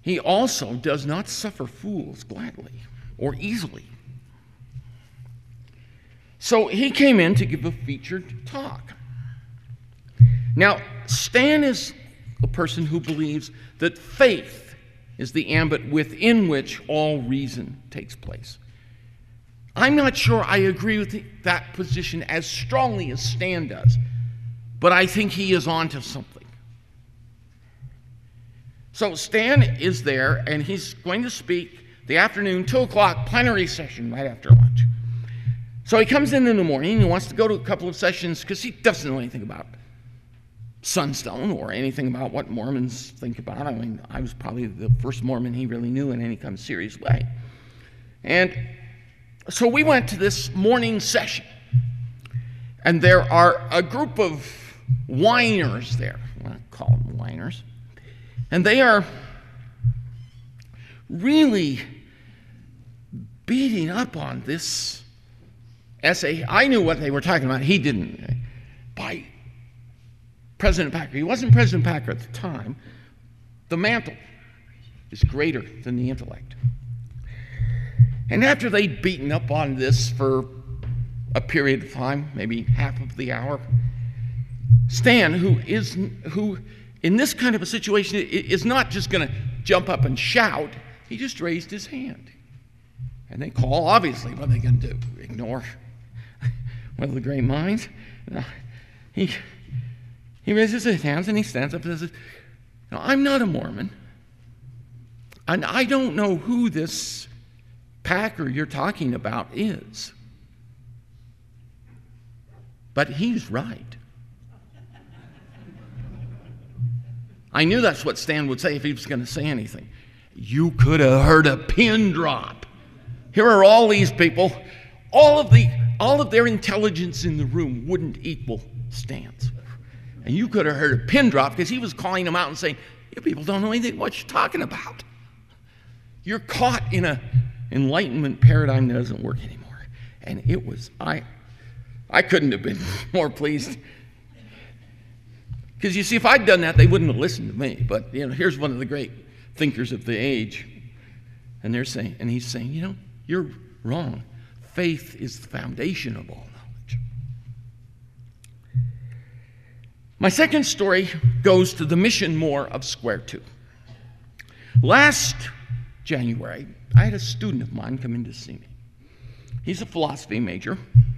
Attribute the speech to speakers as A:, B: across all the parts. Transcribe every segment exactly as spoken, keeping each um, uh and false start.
A: He also does not suffer fools gladly or easily. So he came in to give a featured talk. Now, Stan is a person who believes that faith is the ambit within which all reason takes place. I'm not sure I agree with the, that position as strongly as Stan does, but I think he is onto something. So Stan is there, and he's going to speak the afternoon, two o'clock plenary session right after lunch. So he comes in in the morning, he wants to go to a couple of sessions because he doesn't know anything about Sunstone or anything about what Mormons think about. I mean, I was probably the first Mormon he really knew in any kind of serious way. And so we went to this morning session, and there are a group of whiners there. I call them whiners. And they are really beating up on this essay. I knew what they were talking about. He didn't. By President Packer. He wasn't President Packer at the time. The mantle is greater than the intellect. And after they'd beaten up on this for a period of time, maybe half of the hour, Stan, who is who in this kind of a situation is not just going to jump up and shout, he just raised his hand. And they call, obviously, what are they going to do? Ignore one of the great minds? No. He, he raises his hands and he stands up and says, "No, I'm not a Mormon. And I don't know who this Packer you're talking about is. But he's right." I knew that's what Stan would say if he was going to say anything. You could have heard a pin drop. Here are all these people. All of the, all of their intelligence in the room wouldn't equal Stan's. And you could have heard a pin drop because he was calling them out and saying, "You people don't know anything what you're talking about. You're caught in a enlightenment paradigm that doesn't work anymore." And it was, I, I couldn't have been more pleased. Because you see, if I'd done that, they wouldn't have listened to me. But you know, here's one of the great thinkers of the age, and they're saying, and he's saying, you know, you're wrong. Faith is the foundation of all knowledge. My second story goes to the mission more of Square Two. Last January, I had a student of mine come in to see me. He's a philosophy major.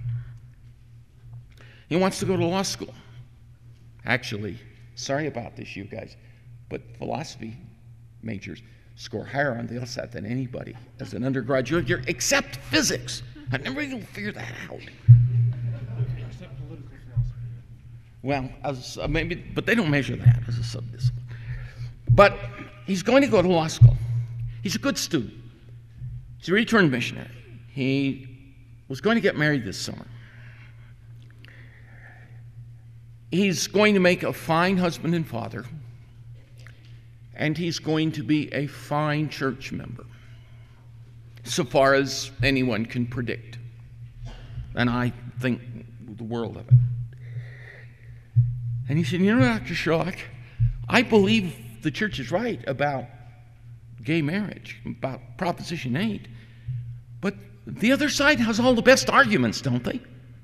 A: He wants to go to law school. Actually, sorry about this, you guys, but philosophy majors score higher on the LSAT than anybody as an undergraduate year, except physics. I never even figured that out.
B: Except political philosophy.
A: Well, as, uh, maybe, but they don't measure that as a subdiscipline. But he's going to go to law school. He's a good student. He's a returned missionary. He was going to get married this summer. He's going to make a fine husband and father, and he's going to be a fine church member, so far as anyone can predict. And I think the world of it. And he said, "You know, Doctor Sherlock, I believe the church is right about gay marriage, about Proposition eight, but the other side has all the best arguments, don't they?"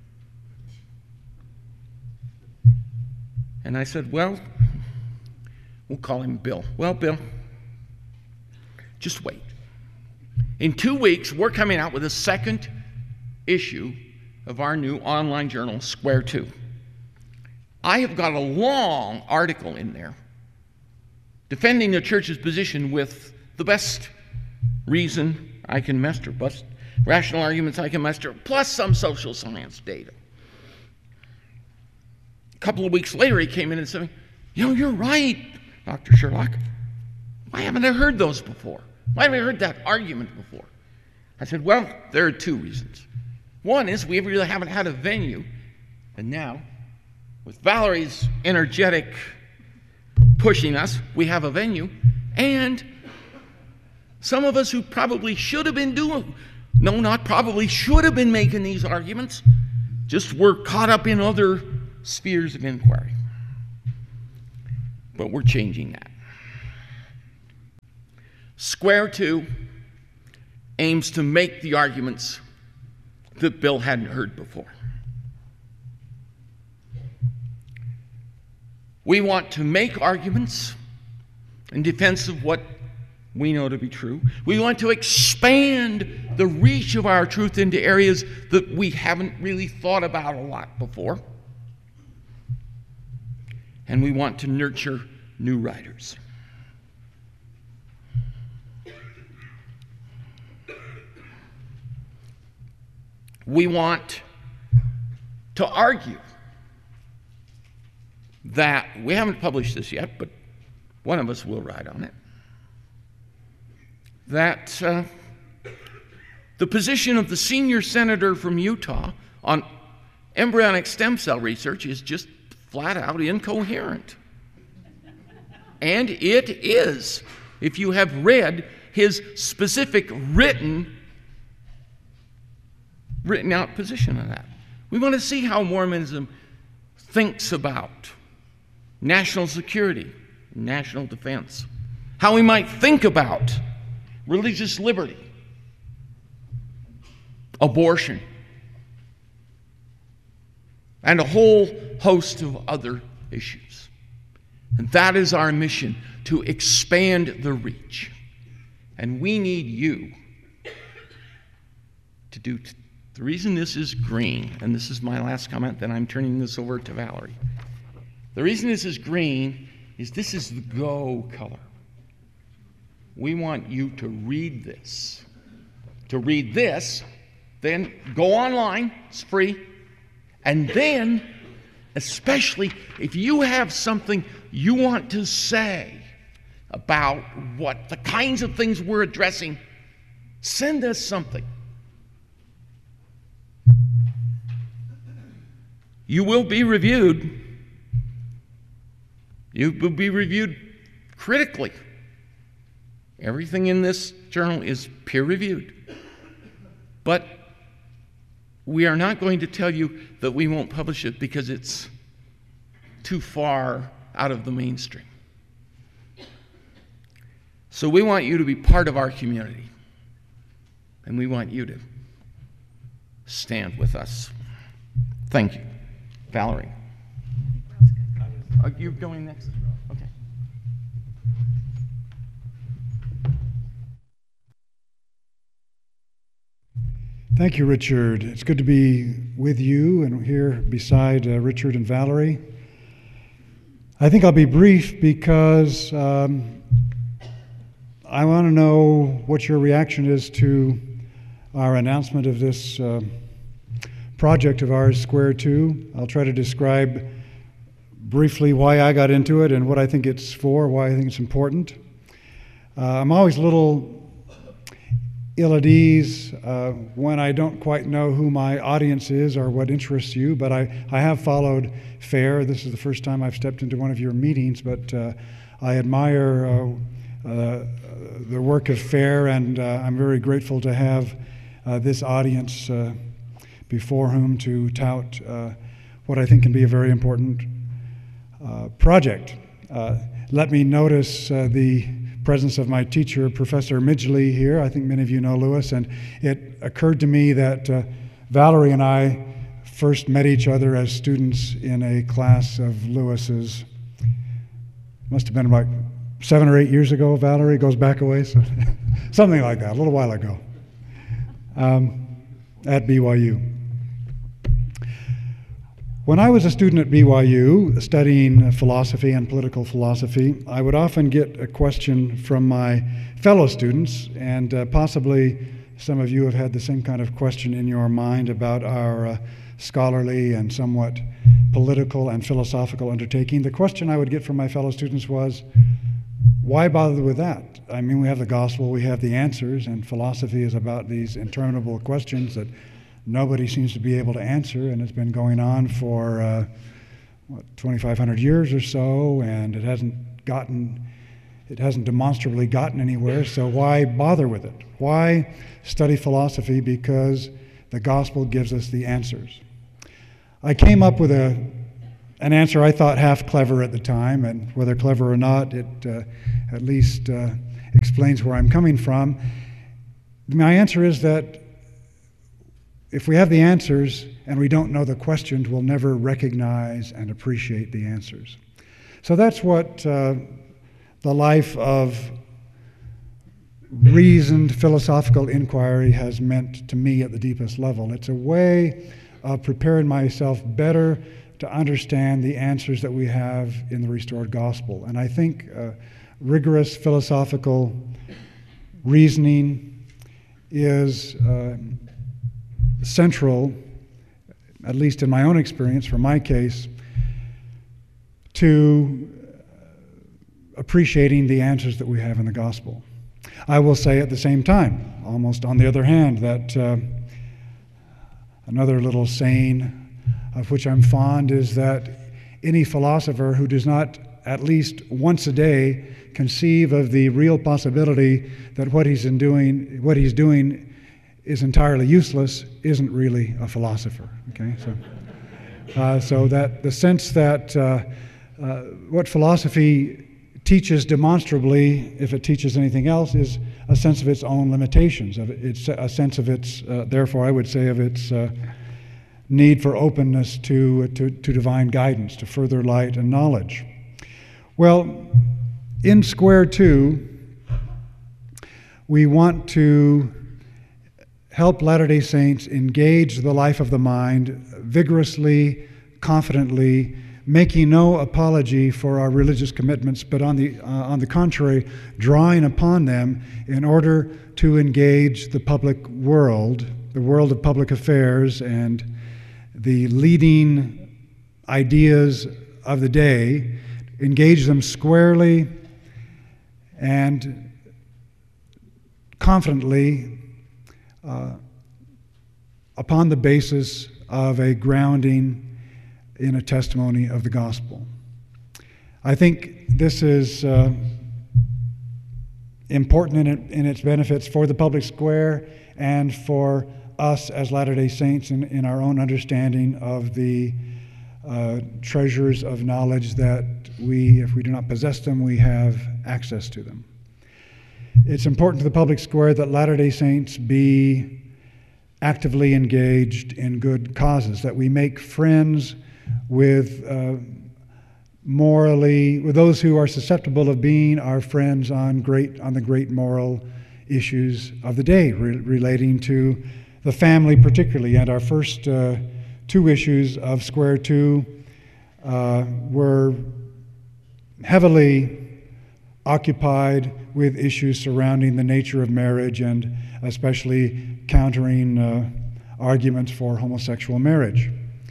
A: And I said, "Well, we'll call him Bill. Well, Bill, just wait. In two weeks, we're coming out with a second issue of our new online journal, Square Two. I have got a long article in there defending the church's position with the best reason I can muster, best rational arguments I can muster, plus some social science data." A couple of weeks later, he came in and said, "You know, you're right, Doctor Sherlock. Why haven't I heard those before? Why haven't I heard that argument before?" I said, "Well, there are two reasons. One is we really haven't had a venue, and now, with Valerie's energetic pushing us, we have a venue, and some of us who probably should have been doing, no, not probably, should have been making these arguments, just were caught up in other spheres of inquiry. But we're changing that." Square Two aims to make the arguments that Bill hadn't heard before. We want to make arguments in defense of what we know to be true. We want to expand the reach of our truth into areas that we haven't really thought about a lot before. And we want to nurture new writers. We want to argue that, we haven't published this yet, but one of us will write on it, that uh, the position of the senior senator from Utah on embryonic stem cell research is just flat out incoherent. And it is, if you have read his specific written, written out position on that. We want to see how Mormonism thinks about national security, national defense, how we might think about religious liberty, abortion, and a whole host of other issues. And that is our mission, to expand the reach. And we need you to do. T- the reason this is green, and this is my last comment, then I'm turning this over to Valerie. The reason this is green is this is the go color. We want you to read this. To read this, then go online, it's free, and then, especially if you have something you want to say about what the kinds of things we're addressing, send us something. You will be reviewed. You will be reviewed critically. Everything in this journal is peer-reviewed. But we are not going to tell you that we won't publish it because it's too far out of the mainstream. So we want you to be part of our community. And we want you to stand with us. Thank you. Valerie. Are you going next? Okay.
C: Thank you, Richard. It's good to be with you and here beside uh, Richard and Valerie. I think I'll be brief because um, I want to know what your reaction is to our announcement of this uh, project of ours, Square Two. I'll try to describe briefly why I got into it and what I think it's for, why I think it's important. Uh, I'm always a little ill at ease uh, when I don't quite know who my audience is or what interests you, but I, I have followed FAIR. This is the first time I've stepped into one of your meetings, but uh, I admire uh, uh, the work of FAIR, and uh, I'm very grateful to have uh, this audience uh, before whom to tout uh, what I think can be a very important uh, project. Uh, let me notice uh, the presence of my teacher, Professor Midgley, here. I think many of you know Lewis, and it occurred to me that uh, Valerie and I first met each other as students in a class of Lewis's. Must have been about seven or eight years ago, Valerie, goes back a ways, so something like that, a little while ago, um, at B Y U. When I was a student at B Y U studying philosophy and political philosophy, I would often get a question from my fellow students, and uh, possibly some of you have had the same kind of question in your mind about our uh, scholarly and somewhat political and philosophical undertaking. The question I would get from my fellow students was, why bother with that? I mean, we have the gospel, we have the answers, and philosophy is about these interminable questions that nobody seems to be able to answer, and it's been going on for uh, what, twenty-five hundred years or so, and it hasn't gotten, it hasn't demonstrably gotten anywhere. So why bother with it? Why study philosophy? Because the gospel gives us the answers. I came up with a an answer I thought half clever at the time, and whether clever or not, it uh, at least uh, explains where I'm coming from. My answer is that if we have the answers and we don't know the questions, we'll never recognize and appreciate the answers. So that's what uh, the life of reasoned philosophical inquiry has meant to me at the deepest level. It's a way of preparing myself better to understand the answers that we have in the restored gospel. And I think uh, rigorous philosophical reasoning is uh, central, at least in my own experience, for my case, to appreciating the answers that we have in the gospel. I will say at the same time, almost on the other hand, that uh, another little saying of which I'm fond is that any philosopher who does not at least once a day conceive of the real possibility that what he's in doing, what he's doing is entirely useless isn't really a philosopher. Okay, so uh, so that the sense that uh, uh, what philosophy teaches demonstrably, if it teaches anything else, is a sense of its own limitations. Of it's a sense of its, uh, therefore, I would say, of its uh, need for openness to, to to divine guidance, to further light and knowledge. Well, in Square Two, we want to help Latter-day Saints engage the life of the mind vigorously, confidently, making no apology for our religious commitments, but on the, uh, on the contrary, drawing upon them in order to engage the public world, the world of public affairs, and the leading ideas of the day, engage them squarely and confidently uh, upon the basis of a grounding in a testimony of the gospel. I think this is uh, important in, it, in its benefits for the public square and for us as Latter-day Saints in, in our own understanding of the uh, treasures of knowledge that we, if we do not possess them, we have access to them. It's important to the public square that Latter-day Saints be actively engaged in good causes, that we make friends with uh, morally, with those who are susceptible of being our friends on great, on the great moral issues of the day, re- relating to the family particularly. And our first uh, two issues of Square Two uh, were heavily occupied with issues surrounding the nature of marriage and especially countering uh, arguments for homosexual marriage.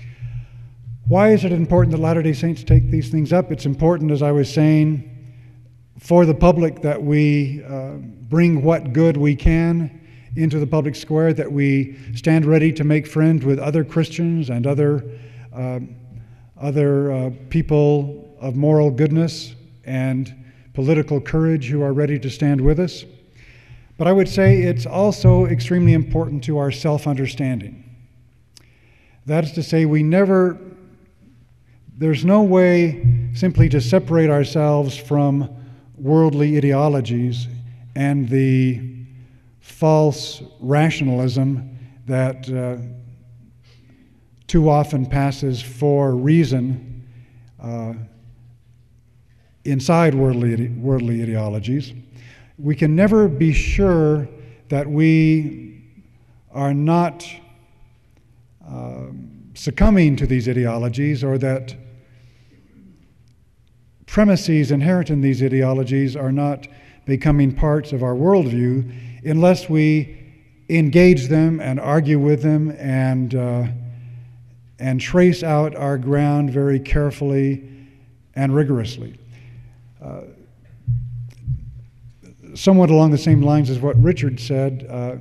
C: Why is it important that Latter-day Saints take these things up? It's important, as I was saying, for the public that we uh, bring what good we can into the public square, that we stand ready to make friends with other Christians and other, uh, other uh, people of moral goodness and political courage who are ready to stand with us. But I would say it's also extremely important to our self-understanding. That is to say, we never, there's no way simply to separate ourselves from worldly ideologies and the false rationalism that uh, too often passes for reason uh, inside worldly, worldly ideologies. We can never be sure that we are not uh, succumbing to these ideologies, or that premises inherent in these ideologies are not becoming parts of our worldview, unless we engage them and argue with them and uh, and trace out our ground very carefully and rigorously. Uh, somewhat along the same lines as what Richard said, uh,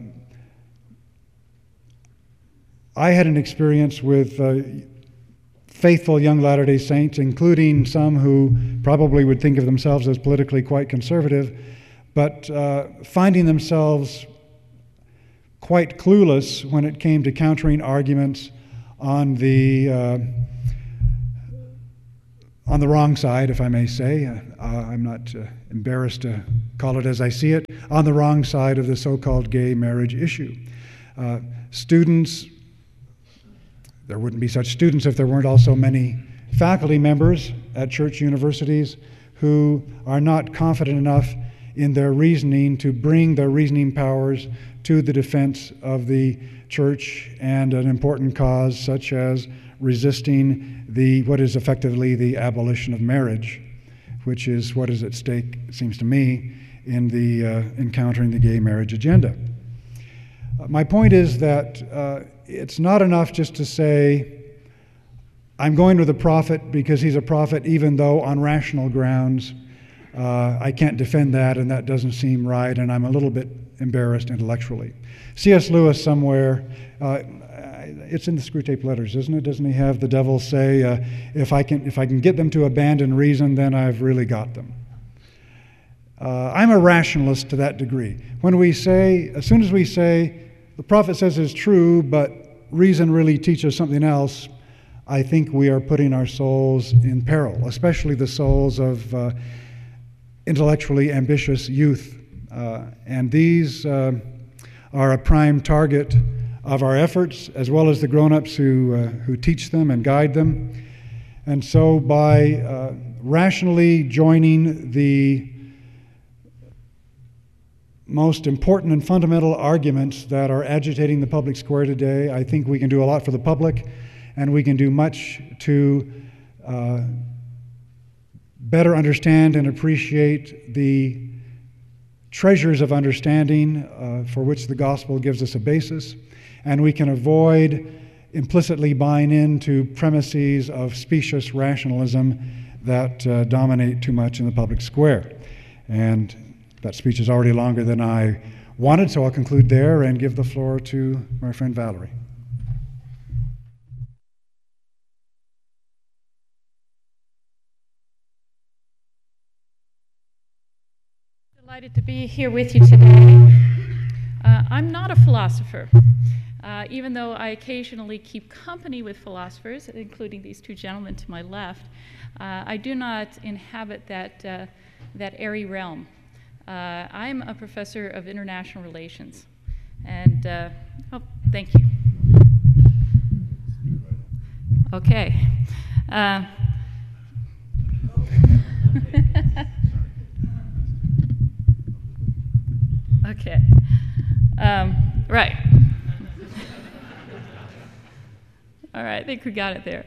C: I had an experience with uh, faithful young Latter-day Saints, including some who probably would think of themselves as politically quite conservative, but uh, finding themselves quite clueless when it came to countering arguments on the uh, on the wrong side, if I may say. Uh, I'm not uh, embarrassed to call it as I see it, on the wrong side of the so-called gay marriage issue. Uh, students, there wouldn't be such students if there weren't also many faculty members at church universities who are not confident enough in their reasoning to bring their reasoning powers to the defense of the church and an important cause such as resisting the what is effectively the abolition of marriage, which is what is at stake, it seems to me, in the uh, encountering the gay marriage agenda. Uh, my point is that uh, it's not enough just to say, I'm going with the prophet because he's a prophet, even though on rational grounds uh, I can't defend that and that doesn't seem right, and I'm a little bit embarrassed intellectually. C S Lewis somewhere, uh, it's in the Screwtape Letters, isn't it? Doesn't he have the devil say, uh, if I can if I can get them to abandon reason, then I've really got them. Uh, I'm a rationalist to that degree. When we say, as soon as we say, the prophet says it's true, but reason really teaches something else, I think we are putting our souls in peril, especially the souls of uh, intellectually ambitious youth. Uh, and these uh, are a prime target of our efforts, as well as the grown-ups who, uh, who teach them and guide them. And so by uh, rationally joining the most important and fundamental arguments that are agitating the public square today, I think we can do a lot for the public, and we can do much to uh, better understand and appreciate the treasures of understanding uh, for which the gospel gives us a basis, and we can avoid implicitly buying into premises of specious rationalism that uh, dominate too much in the public square. And that speech is already longer than I wanted, so I'll conclude there and give the floor to my friend Valerie.
D: Delighted to be here with you today. Uh, I'm not a philosopher, uh, even though I occasionally keep company with philosophers, including these two gentlemen to my left. Uh, I do not inhabit that, uh, that airy realm. Uh, I'm a professor of international relations. And, uh, oh, thank you. Okay. Uh, okay. Um, right. All right, I think we got it there.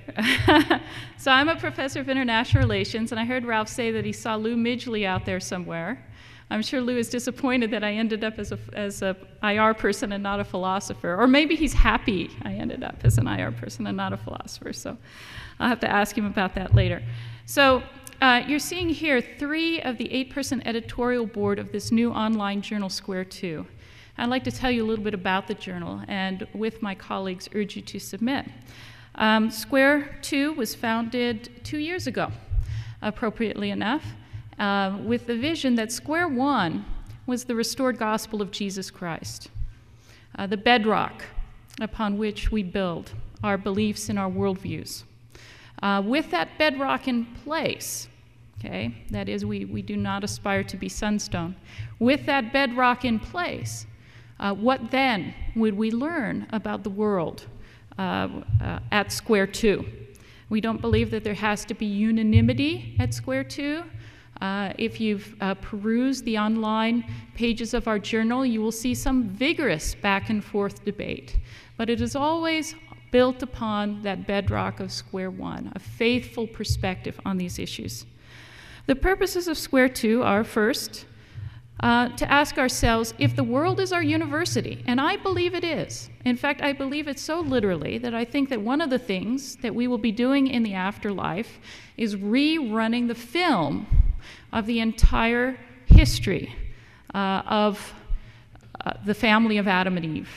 D: So I'm a professor of international relations, and I heard Ralph say that he saw Lou Midgley out there somewhere. I'm sure Lou is disappointed that I ended up as a, as a I R person and not a philosopher. Or maybe he's happy I ended up as an I R person and not a philosopher. So I'll have to ask him about that later. So uh, you're seeing here three of the eight-person editorial board of this new online journal, Square two. I'd like to tell you a little bit about the journal, and with my colleagues, urge you to submit. Um, Square two was founded two years ago, appropriately enough, uh, with the vision that Square one was the restored gospel of Jesus Christ, uh, the bedrock upon which we build our beliefs and our worldviews. Uh, with that bedrock in place, okay, that is, we, we do not aspire to be sunstone. With that bedrock in place, Uh, what then would we learn about the world uh, uh, at Square two? We don't believe that there has to be unanimity at Square two. Uh, if you've uh, perused the online pages of our journal, you will see some vigorous back and forth debate. But it is always built upon that bedrock of Square one, a faithful perspective on these issues. The purposes of Square two are, first, Uh, to ask ourselves if the world is our university, and I believe it is. In fact, I believe it so literally that I think that one of the things that we will be doing in the afterlife is rerunning the film of the entire history uh, of uh, the family of Adam and Eve.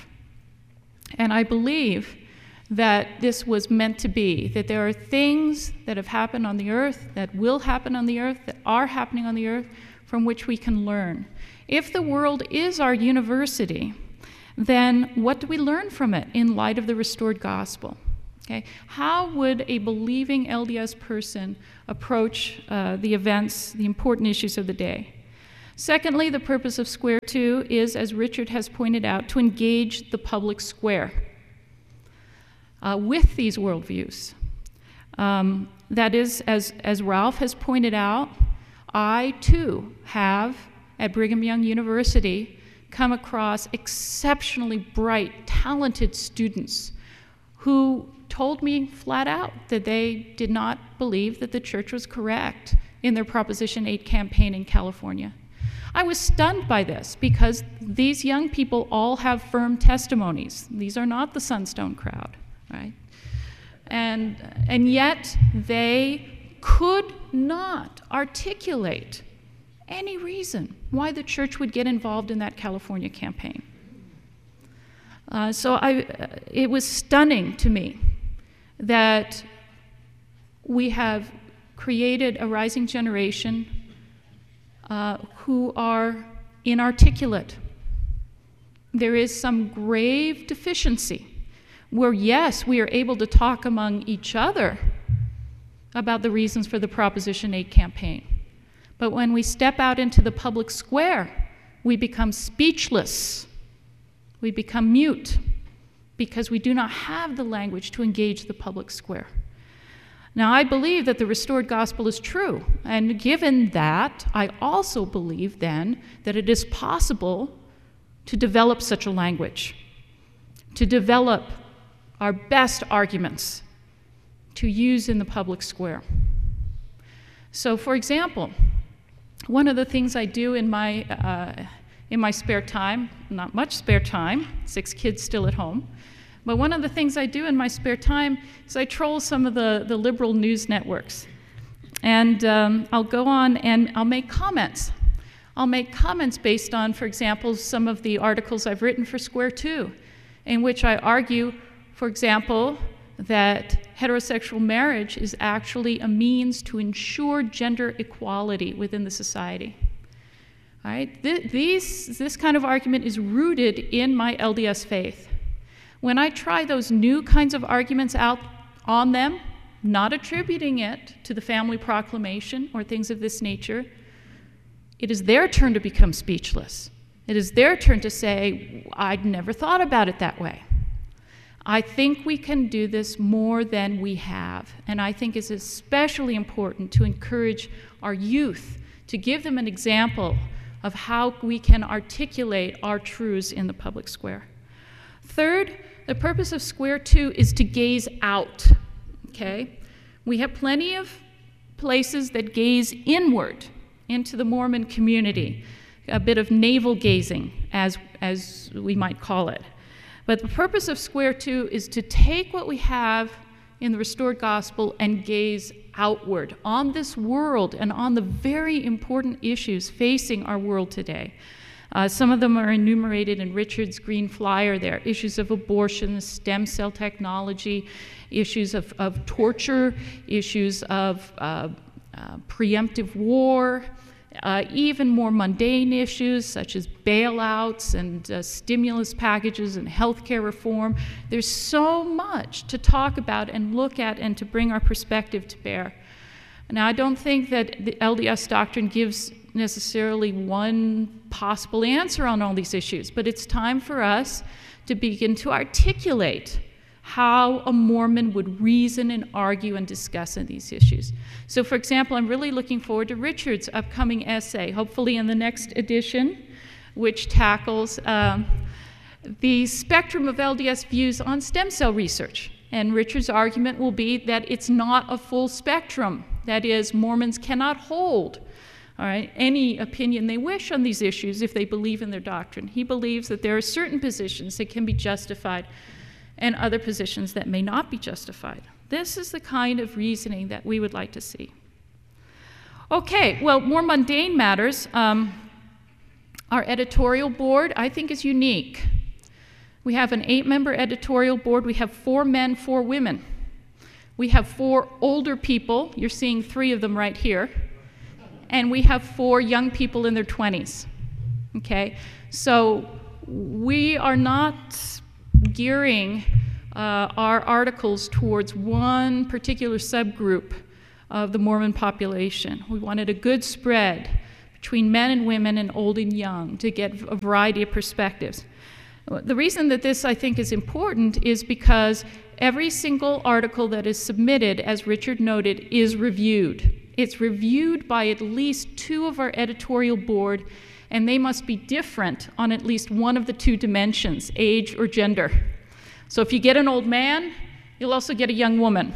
D: And I believe that this was meant to be, that there are things that have happened on the earth, that will happen on the earth, that are happening on the earth, from which we can learn. If the world is our university, then what do we learn from it in light of the restored gospel? Okay? How would a believing L D S person approach uh, the events, the important issues of the day? Secondly, the purpose of Square Two is, as Richard has pointed out, to engage the public square uh, with these worldviews. Um, that is, as, as Ralph has pointed out, I too have, at Brigham Young University, come across exceptionally bright, talented students who told me flat out that they did not believe that the church was correct in their Proposition eight campaign in California. I was stunned by this because these young people all have firm testimonies. These are not the Sunstone crowd, right? And, and yet they could not articulate any reason why the church would get involved in that California campaign. Uh, so I, uh, it was stunning to me that we have created a rising generation uh, who are inarticulate. There is some grave deficiency where, yes, we are able to talk among each other about the reasons for the Proposition eight campaign. But when we step out into the public square, we become speechless. We become mute because we do not have the language to engage the public square. Now, I believe that the restored gospel is true, and given that, I also believe then that it is possible to develop such a language, to develop our best arguments to use in the public square. So, for example, one of the things I do in my, uh, in my spare time, not much spare time, six kids still at home, but one of the things I do in my spare time is I troll some of the, the liberal news networks. And um, I'll go on and I'll make comments. I'll make comments based on, for example, some of the articles I've written for Square Two, in which I argue, for example, that heterosexual marriage is actually a means to ensure gender equality within the society. All right? Th- these, this kind of argument is rooted in my L D S faith. When I try those new kinds of arguments out on them, not attributing it to the family proclamation or things of this nature, it is their turn to become speechless. It is their turn to say, I'd never thought about it that way. I think we can do this more than we have, and I think it's especially important to encourage our youth, to give them an example of how we can articulate our truths in the public square. Third, the purpose of Square Two is to gaze out, okay? We have plenty of places that gaze inward into the Mormon community, a bit of navel gazing, as, as we might call it. But the purpose of Square Two is to take what we have in the restored gospel and gaze outward on this world and on the very important issues facing our world today. Uh, some of them are enumerated in Richard's green flyer there. Issues of abortion, stem cell technology, issues of, of torture, issues of uh, uh, preemptive war, uh, even more mundane issues such as bailouts and uh, stimulus packages and healthcare reform. There's so much to talk about and look at and to bring our perspective to bear. Now, I don't think that the L D S doctrine gives necessarily one possible answer on all these issues, but it's time for us to begin to articulate how a Mormon would reason and argue and discuss on these issues. So, for example, I'm really looking forward to Richard's upcoming essay, hopefully in the next edition, which tackles um, the spectrum of L D S views on stem cell research. And Richard's argument will be that it's not a full spectrum. That is, Mormons cannot hold all right, any opinion they wish on these issues if they believe in their doctrine. He believes that there are certain positions that can be justified and other positions that may not be justified. This is the kind of reasoning that we would like to see. Okay, well, more mundane matters. Um, our editorial board, I think, is unique. We have an eight-member editorial board. We have four men, four women. We have four older people. You're seeing three of them right here. And we have four young people in their twenties. Okay? So we are not gearing uh, our articles towards one particular subgroup of the Mormon population. We wanted a good spread between men and women and old and young to get a variety of perspectives. The reason that this, I think, is important is because every single article that is submitted, as Richard noted, is reviewed. It's reviewed by at least two of our editorial board, and they must be different on at least one of the two dimensions, age or gender. So if you get an old man, you'll also get a young woman.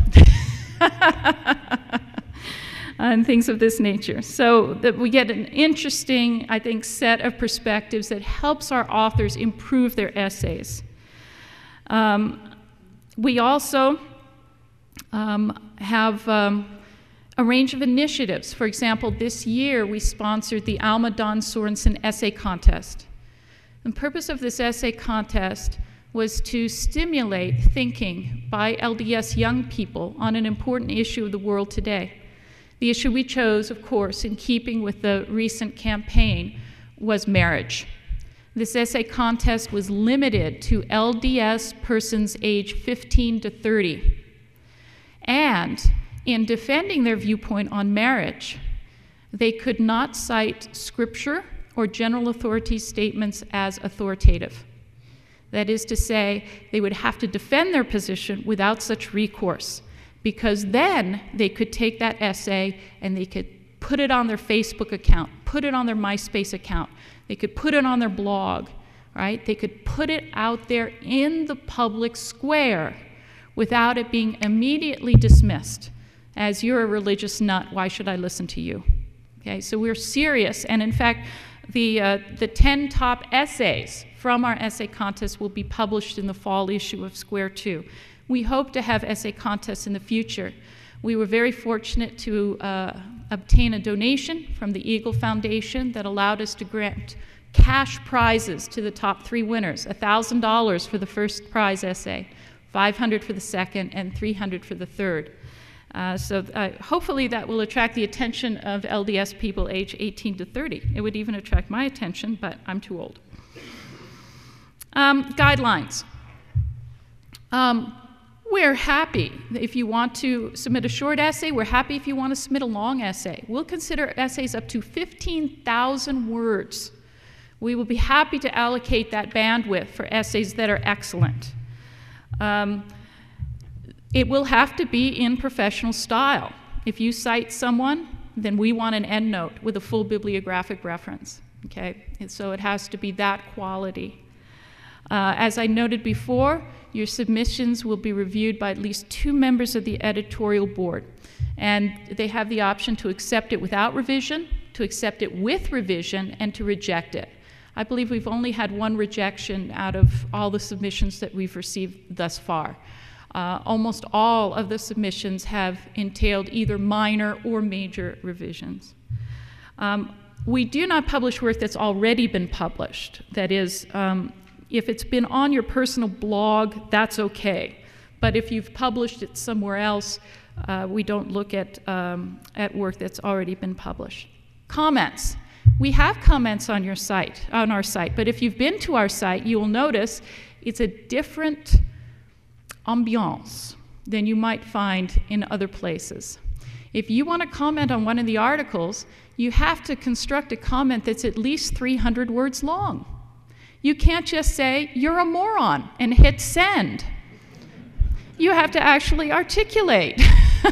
D: And things of this nature. So that we get an interesting, I think, set of perspectives that helps our authors improve their essays. Um, we also um, have um, a range of initiatives. For example, this year we sponsored the Alma Dawn Sorensen Essay Contest. The purpose of this essay contest was to stimulate thinking by L D S young people on an important issue of the world today. The issue we chose, of course, in keeping with the recent campaign, was marriage. This essay contest was limited to L D S persons age fifteen to thirty. And in defending their viewpoint on marriage, they could not cite scripture or general authority statements as authoritative. That is to say, they would have to defend their position without such recourse, because then they could take that essay and they could put it on their Facebook account, put it on their MySpace account, they could put it on their blog, right? They could put it out there in the public square without it being immediately dismissed as, you're a religious nut, why should I listen to you? Okay, so we're serious, and in fact, the, uh, the ten top essays from our essay contest will be published in the fall issue of Square Two. We hope to have essay contests in the future. We were very fortunate to uh, obtain a donation from the Eagle Foundation that allowed us to grant cash prizes to the top three winners, one thousand dollars for the first prize essay, five hundred dollars for the second, and three hundred dollars for the third. Uh, so uh, hopefully that will attract the attention of L D S people age eighteen to thirty. It would even attract my attention, but I'm too old. Um, guidelines. Um, We're happy if you want to submit a short essay. We're happy if you want to submit a long essay. We'll consider essays up to fifteen thousand words. We will be happy to allocate that bandwidth for essays that are excellent. Um, it will have to be in professional style. If you cite someone, then we want an endnote with a full bibliographic reference, okay? And so it has to be that quality. Uh, as I noted before, your submissions will be reviewed by at least two members of the editorial board, and they have the option to accept it without revision, to accept it with revision, and to reject it. I believe we've only had one rejection out of all the submissions that we've received thus far. Uh, almost all of the submissions have entailed either minor or major revisions. Um, we do not publish work that's already been published. That is, um, if it's been on your personal blog, that's okay. But if you've published it somewhere else, uh, we don't look at, um, at work that's already been published. Comments. We have comments on your site, on our site, but if you've been to our site, you will notice it's a different ambiance than you might find in other places. If you want to comment on one of the articles, you have to construct a comment that's at least three hundred words long. You can't just say, "You're a moron," and hit send. You have to actually articulate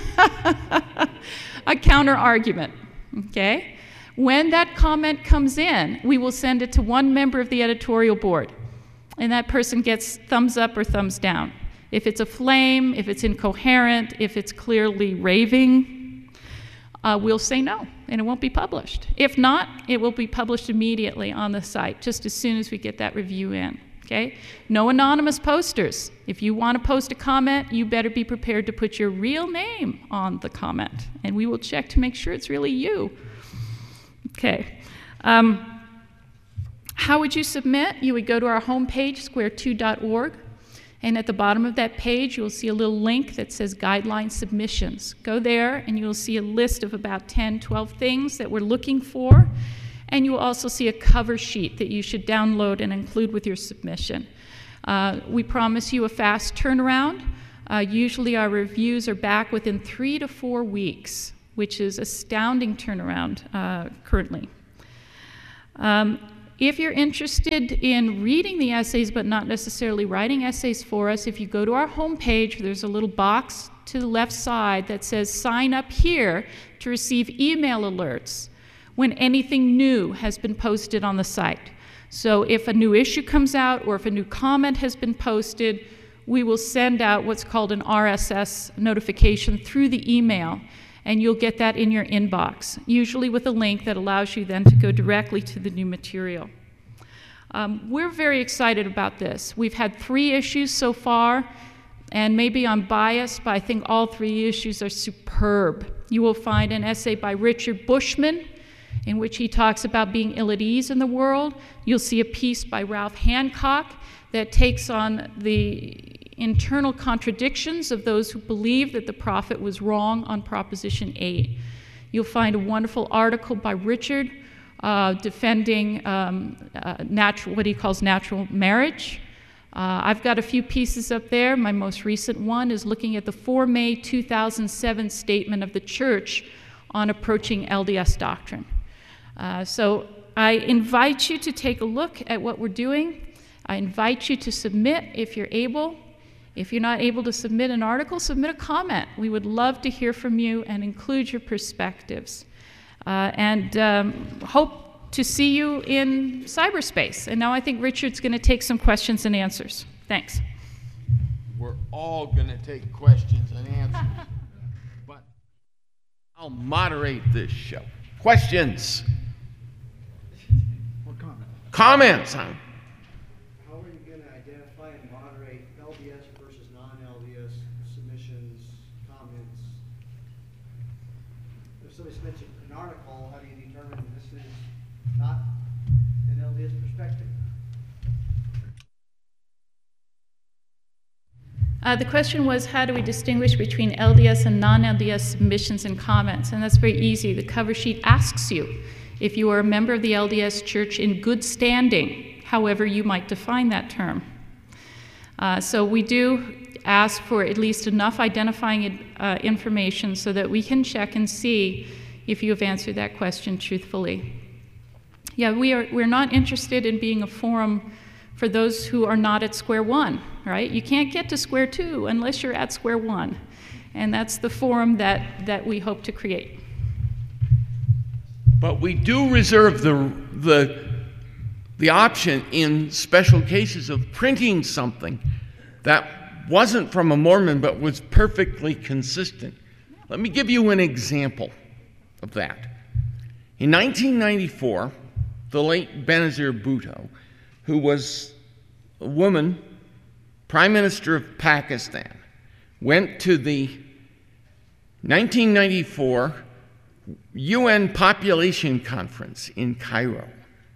D: a counter argument, okay? When that comment comes in, we will send it to one member of the editorial board, and that person gets thumbs up or thumbs down. If it's a flame, if it's incoherent, if it's clearly raving, uh, we'll say no, and it won't be published. If not, it will be published immediately on the site, just as soon as we get that review in, okay? No anonymous posters. If you want to post a comment, you better be prepared to put your real name on the comment, and we will check to make sure it's really you. Okay. Um, how would you submit? You would go to our homepage, square two dot org, and at the bottom of that page, you'll see a little link that says Guideline Submissions. Go there, and you'll see a list of about ten, twelve things that we're looking for, and you will also see a cover sheet that you should download and include with your submission. Uh, we promise you a fast turnaround. Uh, usually our reviews are back within three to four weeks, which is astounding turnaround uh, currently. Um, if you're interested in reading the essays but not necessarily writing essays for us, if you go to our homepage, there's a little box to the left side that says sign up here to receive email alerts when anything new has been posted on the site. So if a new issue comes out or if a new comment has been posted, we will send out what's called an R S S notification through the email, and you'll get that in your inbox, usually with a link that allows you then to go directly to the new material. Um, we're very excited about this. We've had three issues so far, and maybe I'm biased, but I think all three issues are superb. You will find an essay by Richard Bushman, in which he talks about being ill at ease in the world. You'll see a piece by Ralph Hancock that takes on the internal contradictions of those who believe that the prophet was wrong on Proposition eight. You'll find a wonderful article by Richard uh, defending um, uh, natural, what he calls natural marriage. Uh, I've got a few pieces up there. My most recent one is looking at the four May two thousand seven statement of the Church on approaching L D S doctrine. Uh, so I invite you to take a look at what we're doing. I invite you to submit if you're able. If you're not able to submit an article, submit a comment. We would love to hear from you and include your perspectives. Uh, and um, hope to see you in cyberspace. And now I think Richard's going to take some questions and answers. Thanks.
A: We're all going to take questions and answers. But I'll moderate this show. Questions?
C: Or comment?
A: Comments? Huh?
E: How are you going to identify and moderate L D S versus non-L D S submissions, comments? If somebody submits an article, how do you determine this is not an L D S perspective?
D: Uh, the question was, how do we distinguish between L D S and non-L D S submissions and comments? And that's very easy. The cover sheet asks you if you are a member of the L D S Church in good standing, however you might define that term. Uh, so we do ask for at least enough identifying uh, information so that we can check and see if you have answered that question truthfully. Yeah, we are, we're not interested in being a forum for those who are not at square one, right? You can't get to square two unless you're at square one. And that's the forum that, that we hope to create.
A: But we do reserve the, the, the option in special cases of printing something that wasn't from a Mormon but was perfectly consistent. Let me give you an example of that. In nineteen ninety-four, the late Benazir Bhutto, who was a woman, Prime Minister of Pakistan, went to the nineteen ninety-four U N Population Conference in Cairo.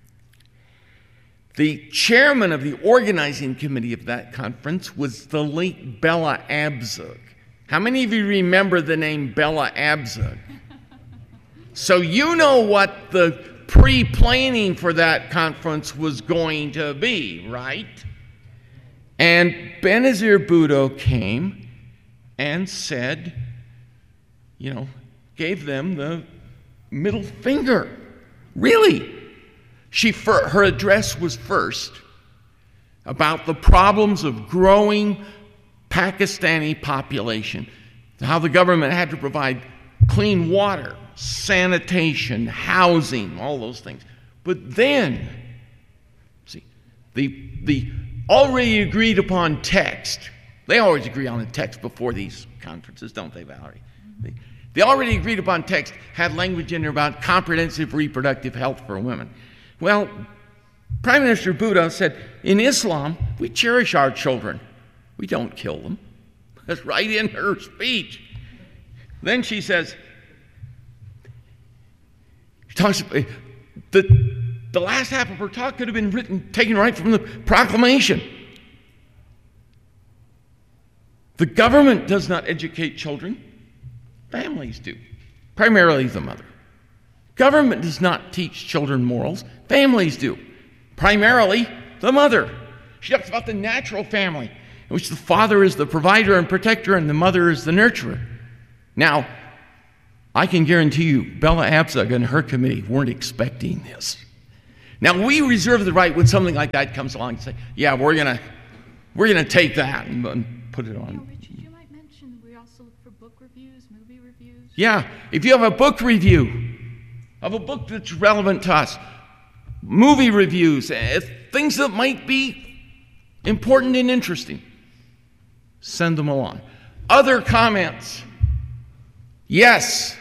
A: The chairman of the organizing committee of that conference was the late Bella Abzug. How many of you remember the name Bella Abzug? So you know what the pre-planning for that conference was going to be, right? And Benazir Bhutto came and said, you know, gave them the middle finger. Really? She, her address was first about the problems of growing Pakistani population, how the government had to provide clean water, sanitation, housing, all those things. But then, see, the, the already agreed upon text, they always agree on the text before these conferences, don't they, Valerie? The, the already agreed upon text had language in there about comprehensive reproductive health for women. Well, Prime Minister Bhutto said, in Islam, we cherish our children. We don't kill them. That's right in her speech. Then she says, she talks, the, the last half of her talk could have been written, taken right from the proclamation. The government does not educate children. Families do, primarily the mother. Government does not teach children morals. Families do, primarily the mother. She talks about the natural family, in which the father is the provider and protector and the mother is the nurturer. Now, I can guarantee you, Bella Abzug and her committee weren't expecting this. Now, we reserve the right when something like that comes along to say, yeah, we're going to we're gonna take that and, and put it on.
D: Yeah, Richard, you might mention we also look for book reviews, movie reviews.
A: Yeah, if you have a book review of a book that's relevant to us, movie reviews, uh, things that might be important and interesting, send them along. Other comments? Yes.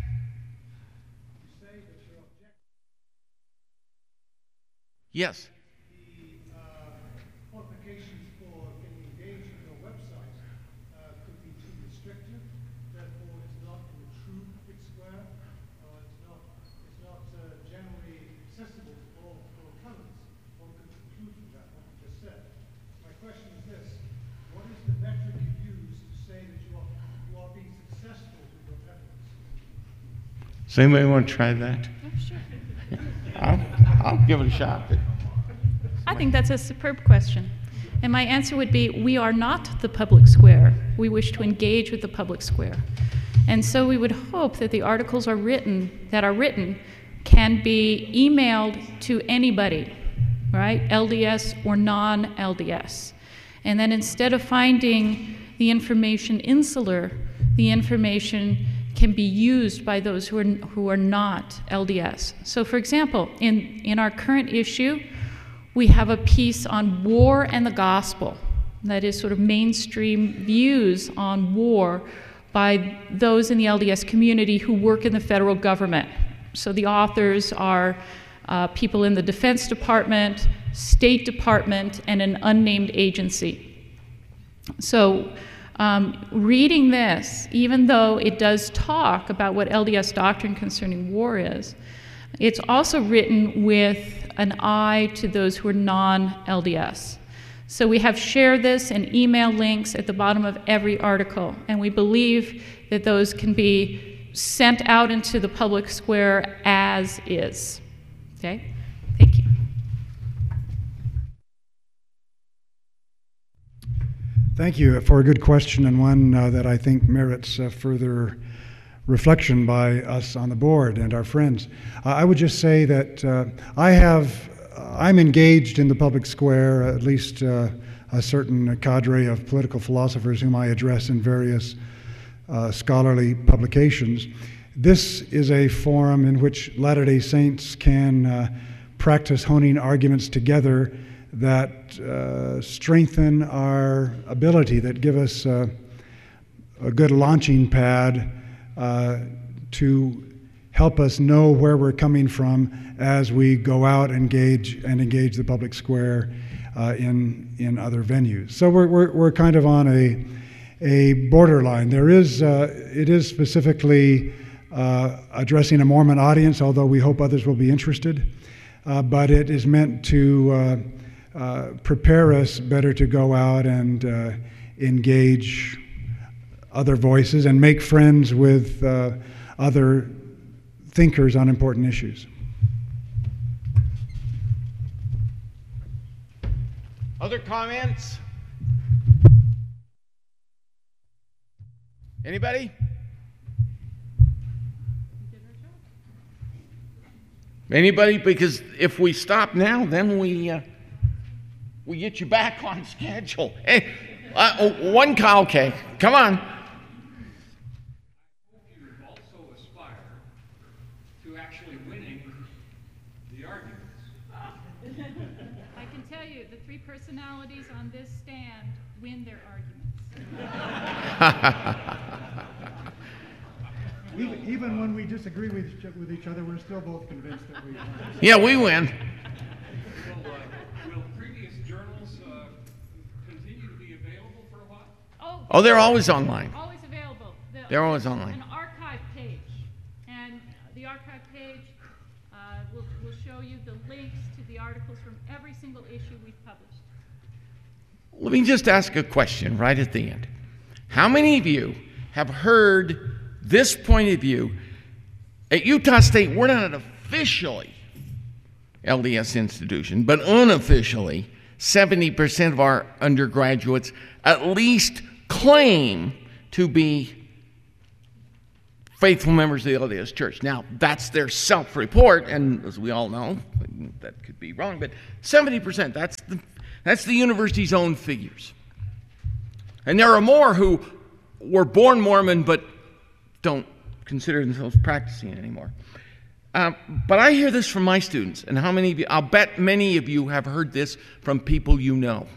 A: Yes.
B: The uh, qualifications for getting engaged with your website uh, could be too restrictive. Therefore, it's not a true public square, or it's not, it's not uh, generally accessible to all, all comers. One could conclude from that what you just said. My question is this: what is the metric you use to say that you are you are being successful with your efforts?
A: Does anybody want to try that?
D: Oh, sure.
A: I'll, I'll give it a shot.
D: I think that's a superb question. And my answer would be, we are not the public square. We wish to engage with the public square. And so we would hope that the articles are written, that are written can be emailed to anybody, right? L D S or non-L D S. And then instead of finding the information insular, the information can be used by those who are, who are not L D S. So for example, in, in our current issue, we have a piece on war and the gospel. That is sort of mainstream views on war by those in the L D S community who work in the federal government. So the authors are uh, people in the Defense Department, State Department, and an unnamed agency. So um, reading this, even though it does talk about what L D S doctrine concerning war is, it's also written with an eye to those who are non-L D S. So we have share this and email links at the bottom of every article, and we believe that those can be sent out into the public square as is. Okay? Thank you.
C: Thank you for a good question, and one uh, that I think merits uh, further reflection by us on the board and our friends. Uh, I would just say that uh, I have, uh, I'm engaged in the public square, at least uh, a certain cadre of political philosophers whom I address in various uh, scholarly publications. This is a forum in which Latter-day Saints can uh, practice honing arguments together that uh, strengthen our ability, that give us uh, a good launching pad Uh, to help us know where we're coming from as we go out engage and engage the public square uh, in in other venues. So we're we're, we're kind of on a a borderline. There is uh, it is specifically uh, addressing a Mormon audience, although we hope others will be interested. Uh, but it is meant to uh, uh, prepare us better to go out and uh, engage other voices and make friends with uh, other thinkers on important issues.
A: Other comments? Anybody? Anybody? Because if we stop now, then we uh, we get you back on schedule. Hey, uh, oh, one cow, okay. Come on.
D: Personalities on this stand win their arguments.
C: even, even when we disagree with each, with each other, we're still both convinced that we.
A: Yeah, we win.
F: Will, uh, will previous journals uh, continue to be available for a while?
D: Oh,
A: Oh, they're always online.
D: always available. The-
A: They're always online.
D: An archive page, and the archive page uh, will, will show you the links to the articles from every single issue we've published.
A: Let me just ask a question right at the end. How many of you have heard this point of view? At Utah State, we're not officially L D S institution, but unofficially, seventy percent of our undergraduates at least claim to be faithful members of the L D S Church. Now, that's their self-report, and as we all know, that could be wrong, but seventy percent, that's the, that's the university's own figures. And there are more who were born Mormon but don't consider themselves practicing anymore. Um, but I hear this from my students, and how many of you, I'll bet many of you have heard this from people you know.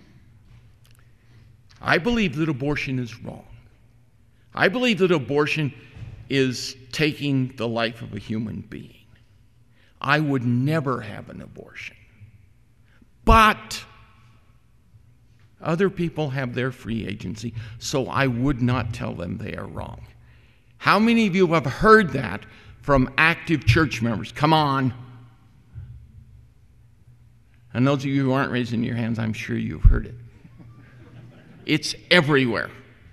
A: I believe that abortion is wrong. I believe that abortion is taking the life of a human being. I would never have an abortion. But other people have their free agency, so I would not tell them they are wrong. How many of you have heard that from active church members? Come on. And those of you who aren't raising your hands, I'm sure you've heard it. It's everywhere.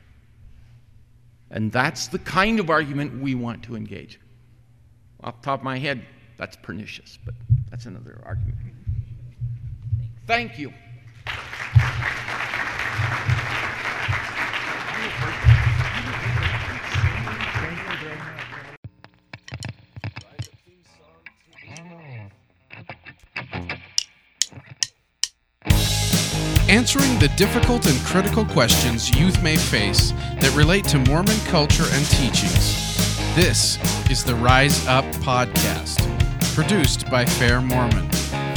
A: And that's the kind of argument we want to engage. Off the top of my head, that's pernicious, but that's another argument. Thank you.
G: Answering the difficult and critical questions youth may face that relate to Mormon culture and teachings. This is the Rise Up Podcast, produced by Fair Mormon.